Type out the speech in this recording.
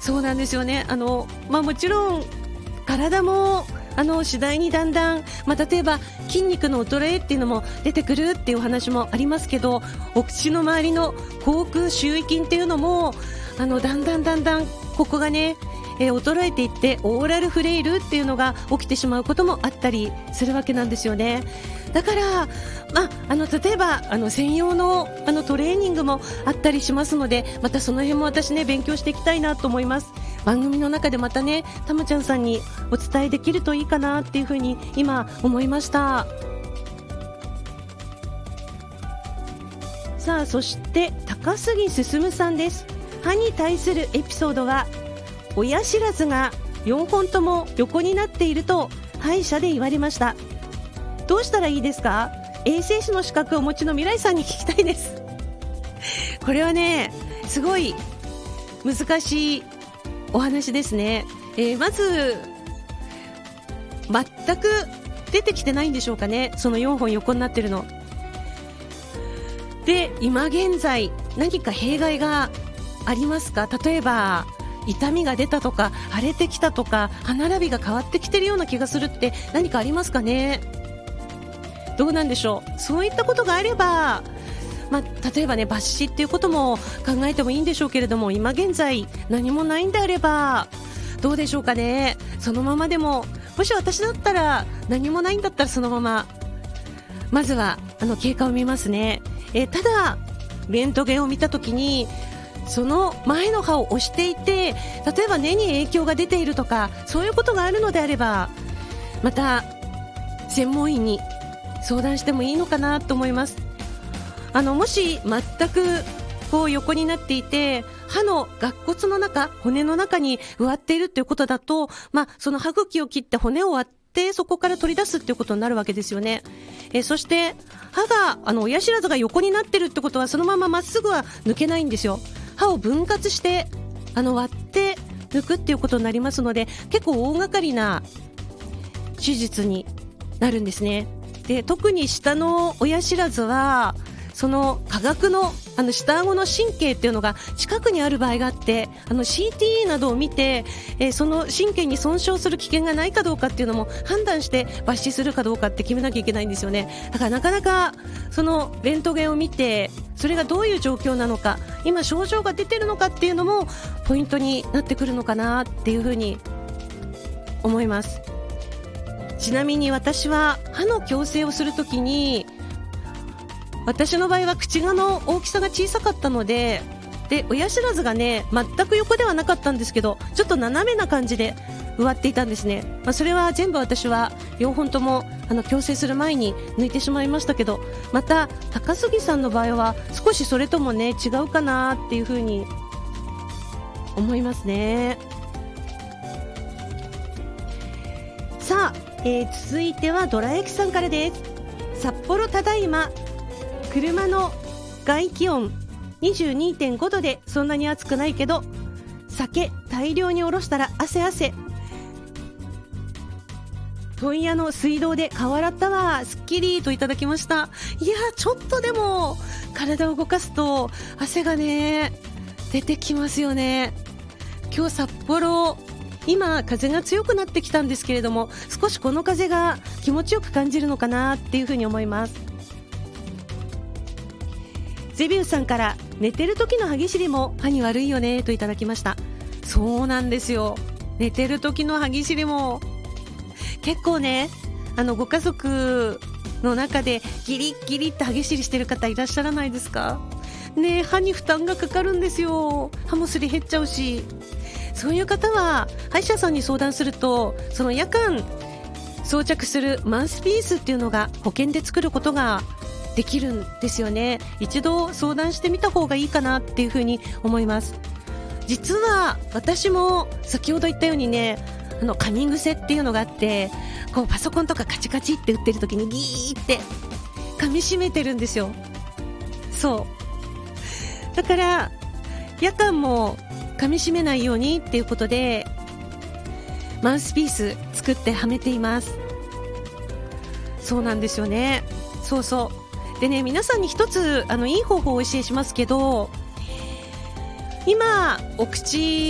そうなんですよね。もちろん体も次第にだんだん、例えば筋肉の衰えっていうのも出てくるっていうお話もありますけど、お口の周りの口腔周囲筋っていうのもだんだんここがね、衰えていってオーラルフレイルっていうのが起きてしまうこともあったりするわけなんですよね。だから、例えば専用のトレーニングもあったりしますので、またその辺も私ね勉強していきたいなと思います。番組の中でまたねたまちゃんさんにお伝えできるといいかなっていうふうに今思いました。さあ、そして高杉進さんです。歯に対するエピソードは、親知らずが4本とも横になっていると歯医者で言われました。どうしたらいいですか？衛生士の資格をお持ちの未来さんに聞きたいです。これはねすごい難しいお話ですね。まず全く出てきてないんでしょうかね、その4本横になってるので。今現在何か弊害がありますか？例えば痛みが出たとか腫れてきたとか歯並びが変わってきてるような気がするって何かありますかね？どうなんでしょう。そういったことがあれば、例えばね抜歯っていうことも考えてもいいんでしょうけれども、今現在何もないんであればどうでしょうかね。そのままでも、もし私だったら何もないんだったらそのまままずは経過を見ますね。ただレントゲンを見たときにその前の歯を押していて、例えば根に影響が出ているとかそういうことがあるのであれば、また専門医に相談してもいいのかなと思います。もし全くこう横になっていて歯の顎骨の中、骨の中に植わっているということだと、その歯茎を切って骨を割ってそこから取り出すっていうことになるわけですよね。そして歯が親知らずが横になってるってことはそのまままっすぐは抜けないんですよ。歯を分割して割って抜くっていうことになりますので、結構大掛かりな手術になるんですね。で、特に下の親知らずはその下顎の下顎の神経っていうのが近くにある場合があって、CT などを見て、その神経に損傷する危険がないかどうかっていうのも判断して抜歯するかどうかって決めなきゃいけないんですよね。だからなかなかそのレントゲンを見てそれがどういう状況なのか、今症状が出てるのかっていうのもポイントになってくるのかなっていうふうに思います。ちなみに私は歯の矯正をするときに、私の場合は口の大きさが小さかったので、親知らずがね全く横ではなかったんですけど、ちょっと斜めな感じで植わっていたんですね。それは全部私は4本とも矯正する前に抜いてしまいましたけど、また高杉さんの場合は少しそれともね違うかなっていうふうに思いますね。さあ、続いてはドラ焼きさんからです。札幌ただいま車の外気温 22.5 度でそんなに暑くないけど酒大量におろしたら汗問屋の水道で顔洗ったわ、すっきりといただきました。いやちょっとでも体を動かすと汗がね出てきますよね。今日札幌今風が強くなってきたんですけれども、少しこの風が気持ちよく感じるのかなっていうふうに思います。ゼビウスさんから、寝てる時の歯ぎしりも歯に悪いよねといただきました。そうなんですよ。寝てる時の歯ぎしりも結構ね、ご家族の中でギリギリって歯ぎしりしてる方いらっしゃらないですかね。歯に負担がかかるんですよ。歯もすり減っちゃうし、そういう方は歯医者さんに相談すると、その夜間装着するマウスピースっていうのが保険で作ることができるんですよね。一度相談してみた方がいいかなっていうふうに思います。実は私も先ほど言ったようにね、噛み癖っていうのがあって、こうパソコンとかカチカチって打ってる時にギーって噛み締めてるんですよ。そうだから夜間も噛み締めないようにっていうことでマウスピース作ってはめています。そうなんですよね。そうでね、皆さんに一ついい方法をお教えしますけど、今お口